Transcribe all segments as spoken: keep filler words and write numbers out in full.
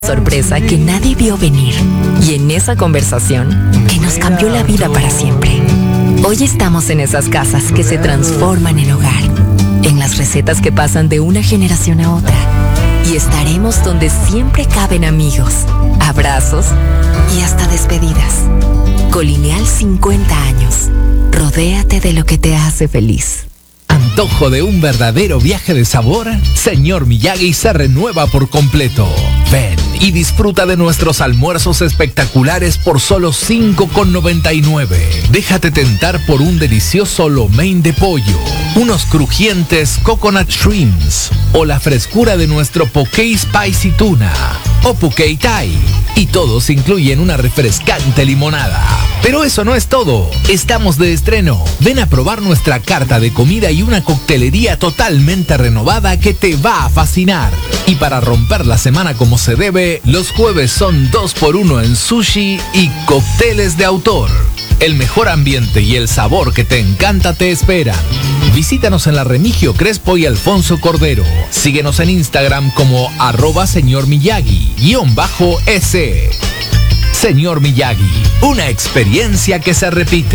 Sorpresa que nadie vio venir. Y en esa conversación, que nos cambió la vida para siempre. Hoy estamos en esas casas que se transforman en hogar. En las recetas que pasan de una generación a otra. Y estaremos donde siempre caben amigos, abrazos y hasta despedidas. Colineal cincuenta años. Rodéate de lo que te hace feliz. ¿Antojo de un verdadero viaje de sabor? Señor Miyagi se renueva por completo. Ven y disfruta de nuestros almuerzos espectaculares por solo cinco con noventa y nueve. Déjate tentar por un delicioso lo mein de pollo, unos crujientes coconut shrimps o la frescura de nuestro poke spicy tuna o poke thai. Y todos incluyen una refrescante limonada. Pero eso no es todo. Estamos de estreno. Ven a probar nuestra carta de comida y una coctelería totalmente renovada que te va a fascinar. Y para romper la semana como se debe, los jueves son dos por uno en sushi y cócteles de autor. El mejor ambiente y el sabor que te encanta te esperan. Visítanos en la Remigio Crespo y Alfonso Cordero. Síguenos en Instagram como arroba señor Miyagi, guión bajo S. Señor Miyagi, una experiencia que se repite.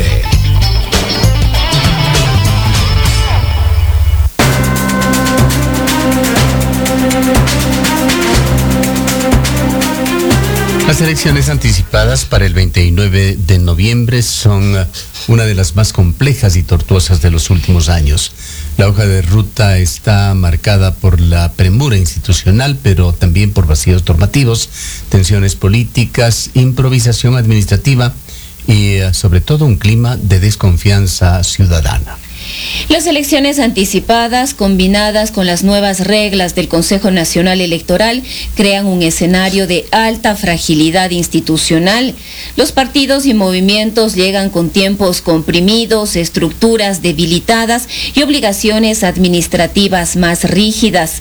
Las elecciones anticipadas para el veintinueve de noviembre son una de las más complejas y tortuosas de los últimos años. La hoja de ruta está marcada por la premura institucional, pero también por vacíos normativos, tensiones políticas, improvisación administrativa y, sobre todo, un clima de desconfianza ciudadana. Las elecciones anticipadas, combinadas con las nuevas reglas del Consejo Nacional Electoral, crean un escenario de alta fragilidad institucional. Los partidos y movimientos llegan con tiempos comprimidos, estructuras debilitadas y obligaciones administrativas más rígidas,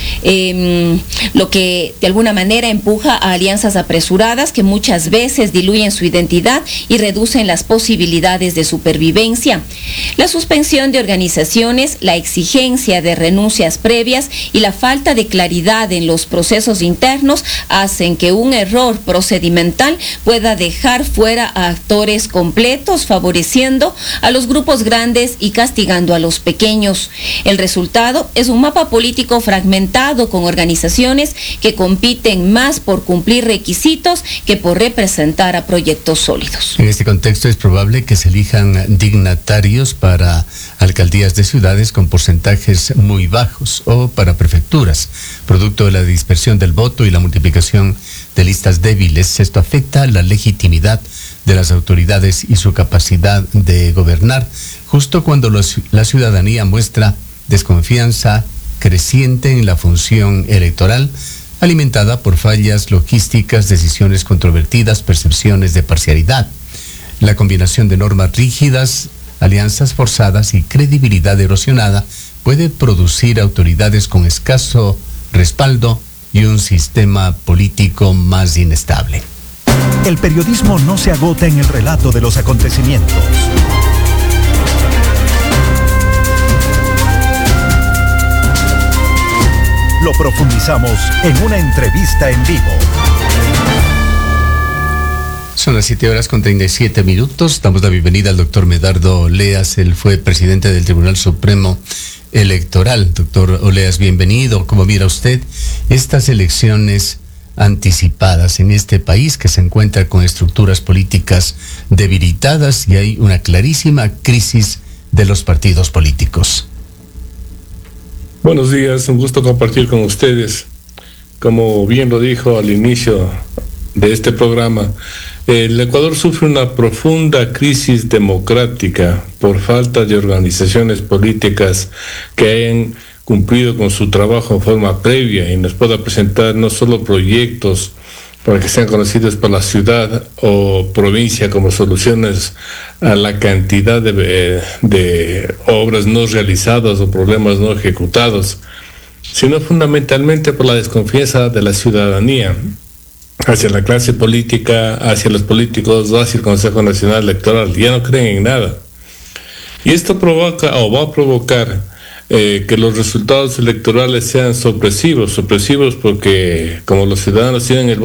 eh, lo que de alguna manera empuja a alianzas apresuradas que muchas veces diluyen su identidad y reducen las posibilidades de supervivencia. La suspensión de organizaciones, la exigencia de renuncias previas y la falta de claridad en los procesos internos hacen que un error procedimental pueda dejar fuera a actores completos, favoreciendo a los grupos grandes y castigando a los pequeños. El resultado es un mapa político fragmentado con organizaciones que compiten más por cumplir requisitos que por representar a proyectos sólidos. En este contexto es probable que se elijan dignatarios para alcaldías de ciudades con porcentajes muy bajos o para prefecturas, producto de la dispersión del voto y la multiplicación de listas débiles. Esto afecta la legitimidad de las autoridades y su capacidad de gobernar, justo cuando los, la ciudadanía muestra desconfianza creciente en la función electoral, alimentada por fallas logísticas, decisiones controvertidas, percepciones de parcialidad. La combinación de normas rígidas, alianzas forzadas y credibilidad erosionada puede producir autoridades con escaso respaldo y un sistema político más inestable. El periodismo no se agota en el relato de los acontecimientos. Lo profundizamos en una entrevista en vivo. Son las siete horas con treinta y siete minutos. Damos la bienvenida al doctor Medardo Oleas. Él fue presidente del Tribunal Supremo Electoral. Doctor Oleas, bienvenido. ¿Cómo mira usted estas elecciones anticipadas en este país que se encuentra con estructuras políticas debilitadas y hay una clarísima crisis de los partidos políticos? Buenos días, un gusto compartir con ustedes. Como bien lo dijo al inicio de este programa, el Ecuador sufre una profunda crisis democrática por falta de organizaciones políticas que hayan cumplido con su trabajo en forma previa y nos pueda presentar no solo proyectos para que sean conocidos por la ciudad o provincia como soluciones a la cantidad de, de obras no realizadas o problemas no ejecutados, sino fundamentalmente por la desconfianza de la ciudadanía hacia la clase política, hacia los políticos, hacia el Consejo Nacional Electoral. Ya no creen en nada. Y esto provoca o va a provocar eh, que los resultados electorales sean sorpresivos, sorpresivos porque como los ciudadanos tienen el